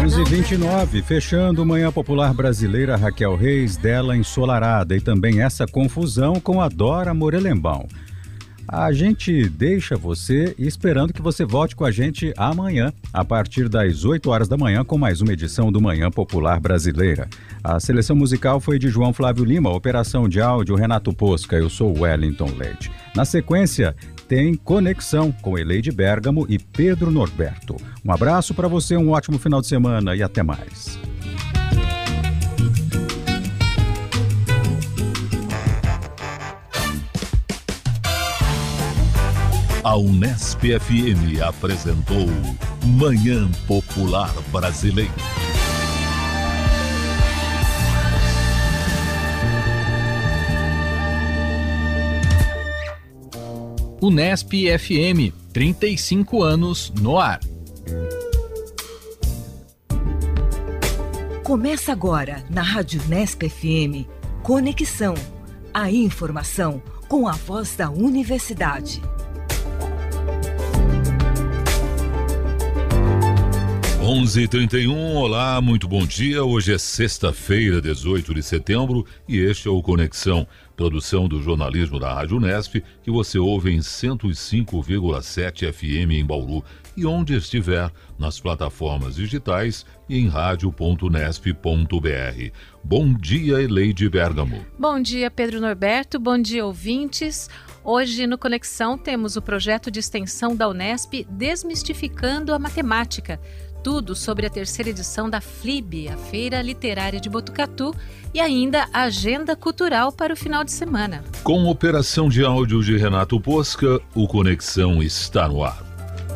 11h29, fechando Manhã Popular Brasileira, Raquel Reis, dela ensolarada, e também essa confusão com a Dora Morelembão. A gente deixa você esperando que você volte com a gente amanhã, a partir das 8 horas da manhã, com mais uma edição do Manhã Popular Brasileira. A seleção musical foi de João Flávio Lima, operação de áudio Renato Posca, eu sou Wellington Leite. Na sequência, tem Conexão com Eleide Bergamo e Pedro Norberto. Um abraço para você, um ótimo final de semana e até mais. A Unesp FM apresentou Manhã Popular Brasileira. Unesp FM, 35 anos no ar. Começa agora, na Rádio Unesp FM, Conexão. A informação com a voz da universidade. 11h31, olá, muito bom dia. Hoje é sexta-feira, 18 de setembro, e este é o Conexão, produção do jornalismo da Rádio Unesp, que você ouve em 105,7 FM em Bauru e onde estiver, nas plataformas digitais e em radio.unesp.br. Bom dia, Eleide Bergamo. Bom dia, Pedro Norberto. Bom dia, ouvintes. Hoje no Conexão temos o projeto de extensão da Unesp Desmistificando a Matemática. Tudo sobre a terceira edição da FLIB, a Feira Literária de Botucatu, e ainda a agenda cultural para o final de semana. Com operação de áudio de Renato Posca, o Conexão está no ar.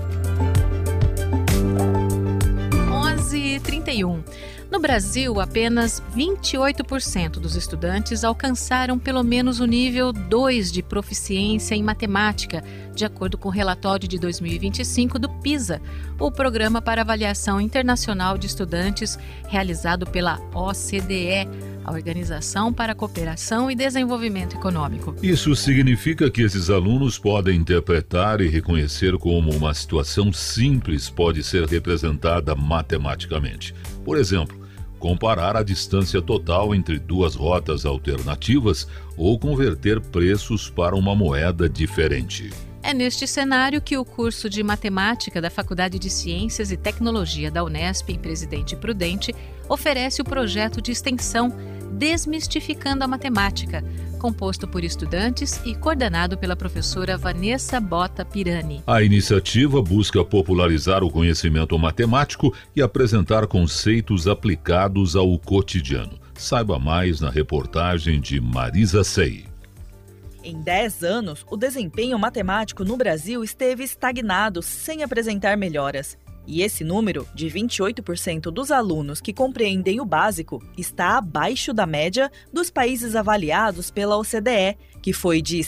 11h31. No Brasil, apenas 28% dos estudantes alcançaram pelo menos o nível 2 de proficiência em matemática, de acordo com o relatório de 2025 do PISA, o Programa para Avaliação Internacional de Estudantes, realizado pela OCDE, a Organização para a Cooperação e Desenvolvimento Econômico. Isso significa que esses alunos podem interpretar e reconhecer como uma situação simples pode ser representada matematicamente. Por exemplo, comparar a distância total entre duas rotas alternativas ou converter preços para uma moeda diferente. É neste cenário que o curso de Matemática da Faculdade de Ciências e Tecnologia da Unesp, em Presidente Prudente, oferece o projeto de extensão Desmistificando a Matemática, composto por estudantes e coordenado pela professora Vanessa Bota Pirani. A iniciativa busca popularizar o conhecimento matemático e apresentar conceitos aplicados ao cotidiano. Saiba mais na reportagem de Marisa Sei. Em 10 anos, o desempenho matemático no Brasil esteve estagnado, sem apresentar melhoras. E esse número, de 28% dos alunos que compreendem o básico, está abaixo da média dos países avaliados pela OCDE, que foi de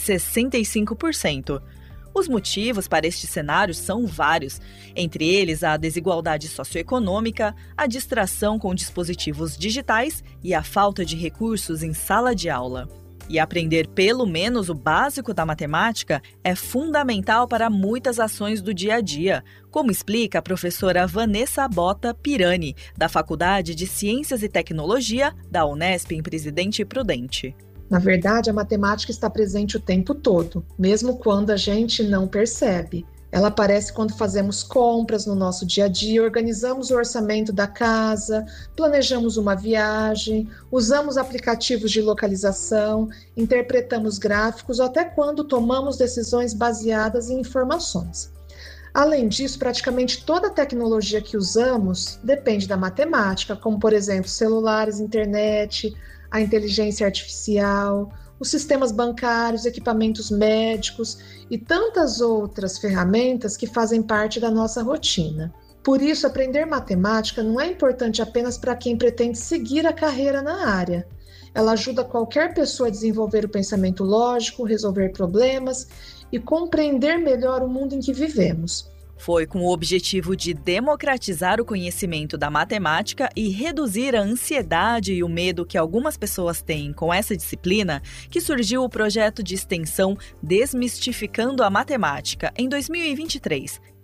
65%. Os motivos para este cenário são vários, entre eles a desigualdade socioeconômica, a distração com dispositivos digitais e a falta de recursos em sala de aula. E aprender pelo menos o básico da matemática é fundamental para muitas ações do dia a dia, como explica a professora Vanessa Bota Pirani, da Faculdade de Ciências e Tecnologia da Unesp, em Presidente Prudente. Na verdade, a matemática está presente o tempo todo, mesmo quando a gente não percebe. Ela aparece quando fazemos compras no nosso dia a dia, organizamos o orçamento da casa, planejamos uma viagem, usamos aplicativos de localização, interpretamos gráficos ou até quando tomamos decisões baseadas em informações. Além disso, praticamente toda a tecnologia que usamos depende da matemática, como, por exemplo, celulares, internet, a inteligência artificial, os sistemas bancários, equipamentos médicos e tantas outras ferramentas que fazem parte da nossa rotina. Por isso, aprender matemática não é importante apenas para quem pretende seguir a carreira na área. Ela ajuda qualquer pessoa a desenvolver o pensamento lógico, resolver problemas e compreender melhor o mundo em que vivemos. Foi com o objetivo de democratizar o conhecimento da matemática e reduzir a ansiedade e o medo que algumas pessoas têm com essa disciplina que surgiu o projeto de extensão Desmistificando a Matemática, em 2023.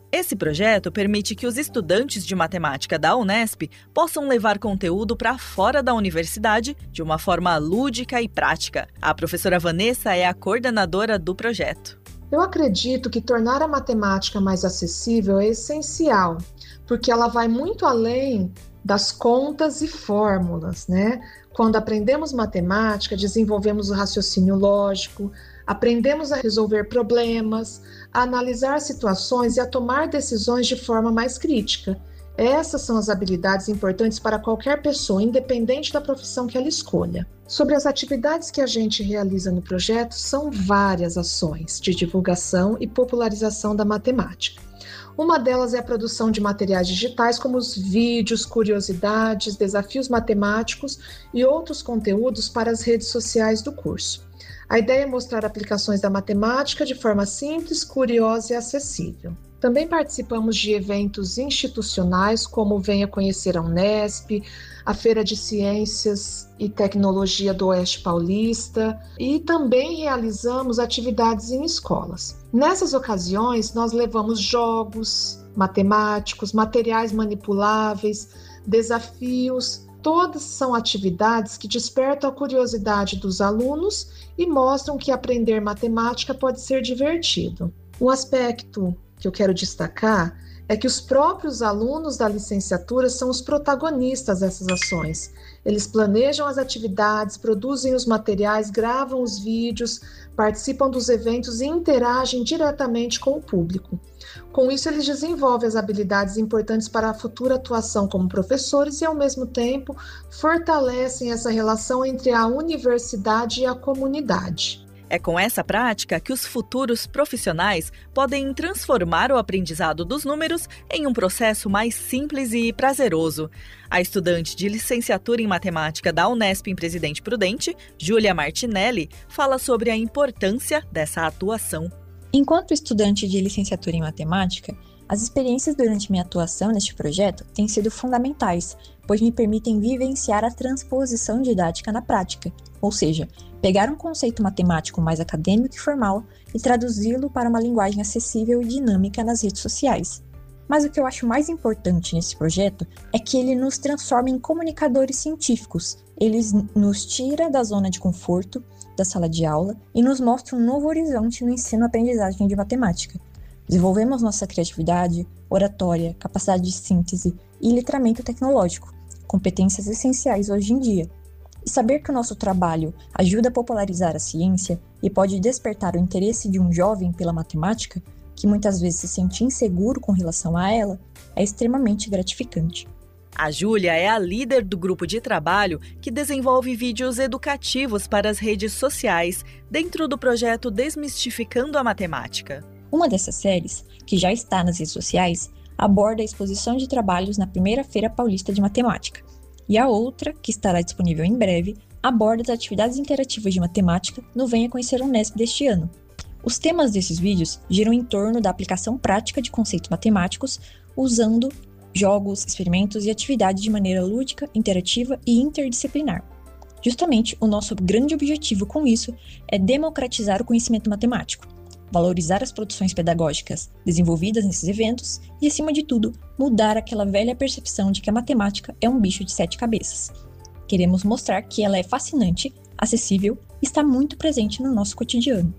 Esse projeto permite que os estudantes de matemática da Unesp possam levar conteúdo para fora da universidade de uma forma lúdica e prática. A professora Vanessa é a coordenadora do projeto. Eu acredito que tornar a matemática mais acessível é essencial, porque ela vai muito além das contas e fórmulas, né? Quando aprendemos matemática, desenvolvemos o raciocínio lógico, aprendemos a resolver problemas, a analisar situações e a tomar decisões de forma mais crítica. Essas são as habilidades importantes para qualquer pessoa, independente da profissão que ela escolha. Sobre as atividades que a gente realiza no projeto, são várias ações de divulgação e popularização da matemática. Uma delas é a produção de materiais digitais, como os vídeos, curiosidades, desafios matemáticos e outros conteúdos para as redes sociais do curso. A ideia é mostrar aplicações da matemática de forma simples, curiosa e acessível. Também participamos de eventos institucionais, como o Venha Conhecer a Unesp, a Feira de Ciências e Tecnologia do Oeste Paulista, e também realizamos atividades em escolas. Nessas ocasiões, nós levamos jogos matemáticos, materiais manipuláveis, desafios. Todas são atividades que despertam a curiosidade dos alunos e mostram que aprender matemática pode ser divertido. Um aspecto que eu quero destacar é que os próprios alunos da licenciatura são os protagonistas dessas ações. Eles planejam as atividades, produzem os materiais, gravam os vídeos, participam dos eventos e interagem diretamente com o público. Com isso, eles desenvolvem as habilidades importantes para a futura atuação como professores e, ao mesmo tempo, fortalecem essa relação entre a universidade e a comunidade. É com essa prática que os futuros profissionais podem transformar o aprendizado dos números em um processo mais simples e prazeroso. A estudante de licenciatura em matemática da Unesp em Presidente Prudente, Júlia Martinelli, fala sobre a importância dessa atuação. Enquanto estudante de licenciatura em matemática, as experiências durante minha atuação neste projeto têm sido fundamentais, pois me permitem vivenciar a transposição didática na prática, ou seja, pegar um conceito matemático mais acadêmico e formal e traduzi-lo para uma linguagem acessível e dinâmica nas redes sociais. Mas o que eu acho mais importante nesse projeto é que ele nos transforma em comunicadores científicos. Ele nos tira da zona de conforto, da sala de aula, e nos mostra um novo horizonte no ensino-aprendizagem de matemática. Desenvolvemos nossa criatividade, oratória, capacidade de síntese e letramento tecnológico, competências essenciais hoje em dia. E saber que o nosso trabalho ajuda a popularizar a ciência e pode despertar o interesse de um jovem pela matemática, que muitas vezes se sente inseguro com relação a ela, é extremamente gratificante. A Júlia é a líder do grupo de trabalho que desenvolve vídeos educativos para as redes sociais dentro do projeto Desmistificando a Matemática. Uma dessas séries, que já está nas redes sociais, aborda a exposição de trabalhos na primeira Feira Paulista de Matemática. E a outra, que estará disponível em breve, aborda as atividades interativas de matemática no Venha Conhecer a Unesp deste ano. Os temas desses vídeos giram em torno da aplicação prática de conceitos matemáticos, usando jogos, experimentos e atividades de maneira lúdica, interativa e interdisciplinar. Justamente, o nosso grande objetivo com isso é democratizar o conhecimento matemático, valorizar as produções pedagógicas desenvolvidas nesses eventos e, acima de tudo, mudar aquela velha percepção de que a matemática é um bicho de 7 cabeças. Queremos mostrar que ela é fascinante, acessível e está muito presente no nosso cotidiano.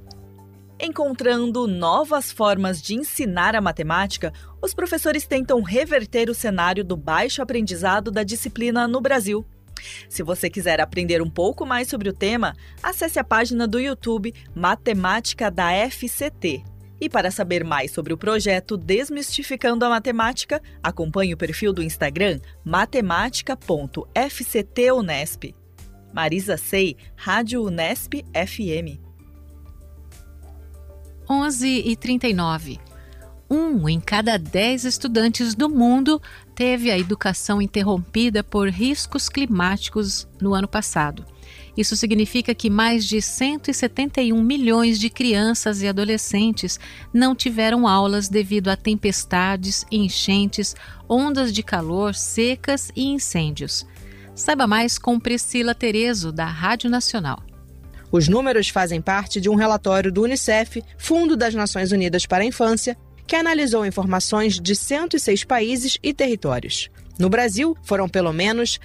Encontrando novas formas de ensinar a matemática, os professores tentam reverter o cenário do baixo aprendizado da disciplina no Brasil. Se você quiser aprender um pouco mais sobre o tema, acesse a página do YouTube Matemática da FCT. E para saber mais sobre o projeto Desmistificando a Matemática, acompanhe o perfil do Instagram matemática.fctunesp. Marisa Sei, Rádio Unesp FM. 11h39. 1 em cada 10 estudantes do mundo teve a educação interrompida por riscos climáticos no ano passado. Isso significa que mais de 171 milhões de crianças e adolescentes não tiveram aulas devido a tempestades, enchentes, ondas de calor, secas e incêndios. Saiba mais com Priscila Terezo, da Rádio Nacional. Os números fazem parte de um relatório do UNICEF, Fundo das Nações Unidas para a Infância, que analisou informações de 106 países e territórios. No Brasil, foram pelo menos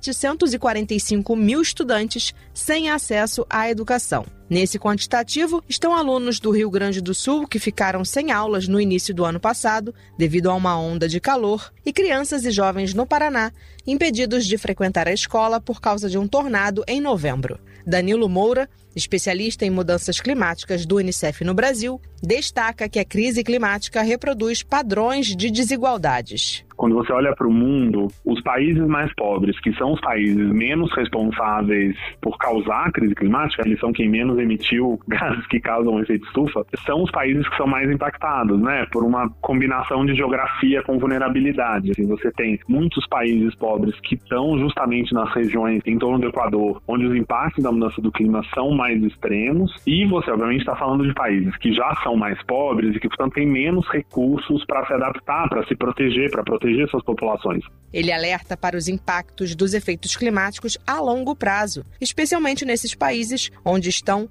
745 mil estudantes sem acesso à educação. Nesse quantitativo estão alunos do Rio Grande do Sul que ficaram sem aulas no início do ano passado, devido a uma onda de calor, e crianças e jovens no Paraná, impedidos de frequentar a escola por causa de um tornado em novembro. Danilo Moura, especialista em mudanças climáticas do Unicef no Brasil, destaca que a crise climática reproduz padrões de desigualdades. Quando você olha para o mundo, os países mais pobres, que são os países menos responsáveis por causar a crise climática, eles são quem menos emitiu gases que causam efeito estufa, são os países que são mais impactados, né? Por uma combinação de geografia com vulnerabilidade. Assim, você tem muitos países pobres que estão justamente nas regiões em torno do Equador, onde os impactos da mudança do clima são mais extremos, e você, obviamente, está falando de países que já são mais pobres e que, portanto, têm menos recursos para se adaptar, para se proteger, para proteger suas populações. Ele alerta para os impactos dos efeitos climáticos a longo prazo, especialmente nesses países onde estão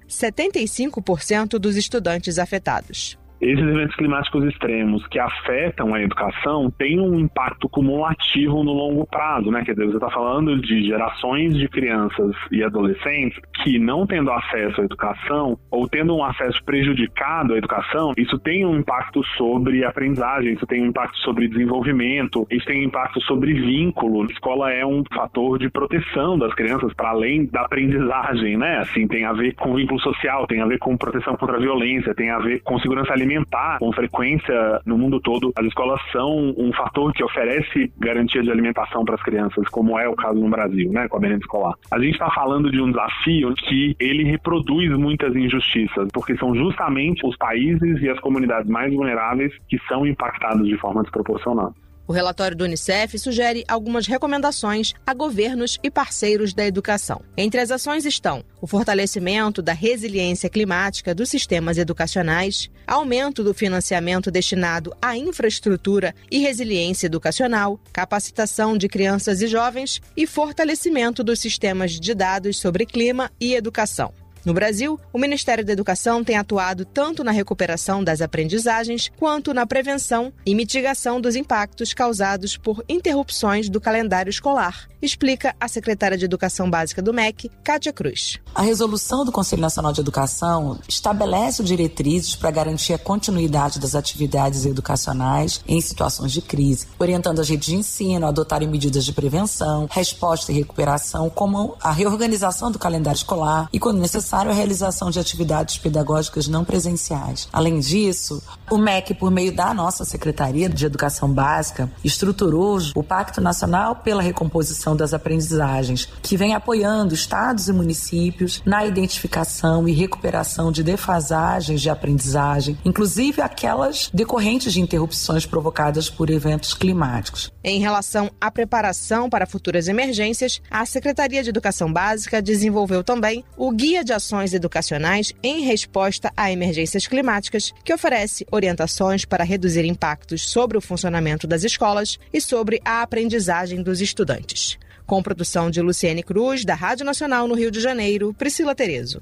75% dos estudantes afetados. Esses eventos climáticos extremos que afetam a educação têm um impacto cumulativo no longo prazo, né? Quer dizer, você está falando de gerações de crianças e adolescentes que, não tendo acesso à educação ou tendo um acesso prejudicado à educação, isso tem um impacto sobre aprendizagem, isso tem um impacto sobre desenvolvimento, isso tem um impacto sobre vínculo. A escola é um fator de proteção das crianças para além da aprendizagem, né? Assim, tem a ver com vínculo social, tem a ver com proteção contra a violência, tem a ver com segurança alimentar. Com frequência no mundo todo, as escolas são um fator que oferece garantia de alimentação para as crianças, como é o caso no Brasil, né, com a merenda escolar. A gente está falando de um desafio que ele reproduz muitas injustiças, porque são justamente os países e as comunidades mais vulneráveis que são impactados de forma desproporcional. O relatório do Unicef sugere algumas recomendações a governos e parceiros da educação. Entre as ações estão o fortalecimento da resiliência climática dos sistemas educacionais, aumento do financiamento destinado à infraestrutura e resiliência educacional, capacitação de crianças e jovens e fortalecimento dos sistemas de dados sobre clima e educação. No Brasil, o Ministério da Educação tem atuado tanto na recuperação das aprendizagens quanto na prevenção e mitigação dos impactos causados por interrupções do calendário escolar, explica a secretária de Educação Básica do MEC, Kátia Cruz. A resolução do Conselho Nacional de Educação estabelece diretrizes para garantir a continuidade das atividades educacionais em situações de crise, orientando as redes de ensino a adotarem medidas de prevenção, resposta e recuperação, como a reorganização do calendário escolar e, quando necessário, a realização de atividades pedagógicas não presenciais. Além disso, o MEC, por meio da nossa Secretaria de Educação Básica, estruturou o Pacto Nacional pela Recomposição das Aprendizagens, que vem apoiando estados e municípios na identificação e recuperação de defasagens de aprendizagem, inclusive aquelas decorrentes de interrupções provocadas por eventos climáticos. Em relação à preparação para futuras emergências, a Secretaria de Educação Básica desenvolveu também o Guia de Ações Educacionais em Resposta a Emergências Climáticas, que oferece orientações para reduzir impactos sobre o funcionamento das escolas e sobre a aprendizagem dos estudantes. Com produção de Luciene Cruz, da Rádio Nacional no Rio de Janeiro, Priscila Terezo.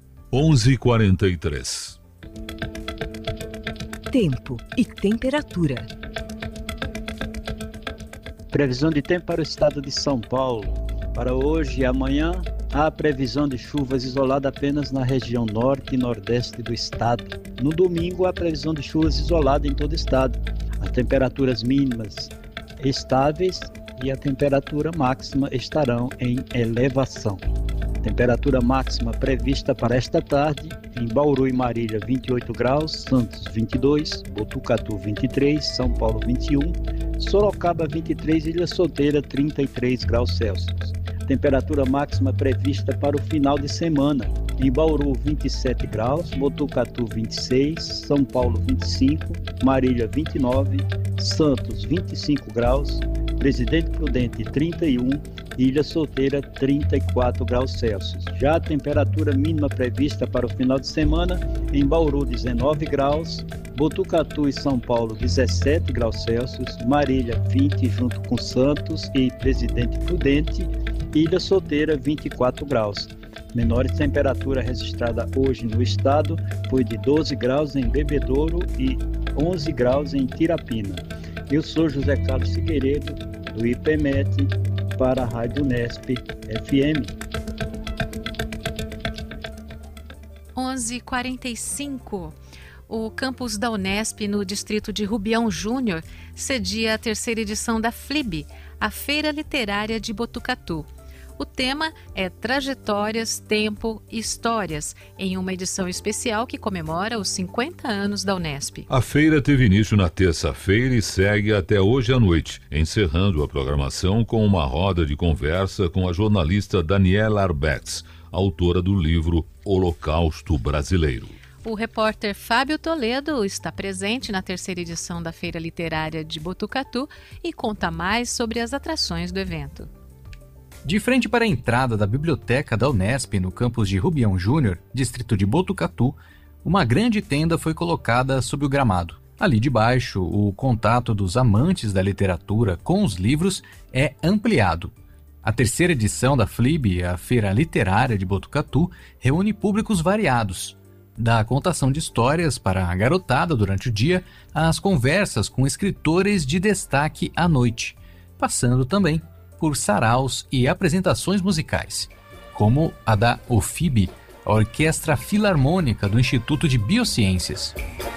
11h43. Tempo e temperatura. Previsão de tempo para o estado de São Paulo. Para hoje e amanhã, há previsão de chuvas isoladas apenas na região norte e nordeste do estado. No domingo, há previsão de chuvas isoladas em todo o estado. As temperaturas mínimas estáveis e a temperatura máxima estarão em elevação. Temperatura máxima prevista para esta tarde em Bauru e Marília 28 graus, Santos 22, Botucatu 23, São Paulo 21, Sorocaba 23 e Ilha Solteira 33 graus Celsius. Temperatura máxima prevista para o final de semana em Bauru 27 graus, Botucatu 26, São Paulo 25, Marília 29, Santos 25 graus, Presidente Prudente 31 e Ilha Solteira 34 graus Celsius. Já a temperatura mínima prevista para o final de semana em Bauru 19 graus, Botucatu e São Paulo 17 graus Celsius, Marília 20 junto com Santos e Presidente Prudente, Ilha Solteira 24 graus. Menores temperatura registrada hoje no estado foi de 12 graus em Bebedouro e 11 graus em Tirapina. Eu sou José Carlos Figueiredo, do IPMET, para a Rádio Unesp FM. 11h45. O campus da Unesp, no distrito de Rubião Júnior, cedia a terceira edição da FLIB, a Feira Literária de Botucatu. O tema é Trajetórias, Tempo e Histórias, em uma edição especial que comemora os 50 anos da Unesp. A feira teve início na terça-feira e segue até hoje à noite, encerrando a programação com uma roda de conversa com a jornalista Daniela Arbex, autora do livro Holocausto Brasileiro. O repórter Fábio Toledo está presente na terceira edição da Feira Literária de Botucatu e conta mais sobre as atrações do evento. De frente para a entrada da biblioteca da Unesp, no campus de Rubião Júnior, distrito de Botucatu, uma grande tenda foi colocada sob o gramado. Ali debaixo, o contato dos amantes da literatura com os livros é ampliado. A terceira edição da FLIB, a Feira Literária de Botucatu, reúne públicos variados. Da contação de histórias para a garotada durante o dia, às conversas com escritores de destaque à noite, passando também por saraus e apresentações musicais, como a da OFIB, a Orquestra Filarmônica do Instituto de Biociências.